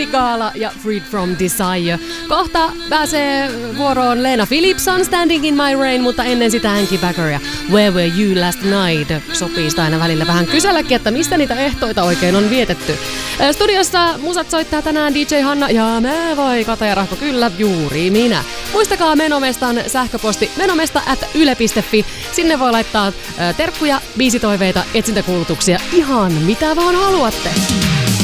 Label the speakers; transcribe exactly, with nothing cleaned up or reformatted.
Speaker 1: Gala ja Freed from Desire. Kohta pääsee vuoroon Lena Philipson, Standing in My Rain, mutta ennen sitä Hanky Backer ja Where Were You Last Night. Sopii sitä aina välillä vähän kyselläkin, että mistä niitä ehtoita oikein on vietetty. Studiossa musat soittaa tänään D J Hanna ja mä voi Kata ja Rahko, kyllä juuri minä. Muistakaa Menomestan sähköposti menomesta at yle piste fi. Sinne voi laittaa terkkuja, biisitoiveita, etsintäkuulutuksia, ihan mitä vaan haluatte.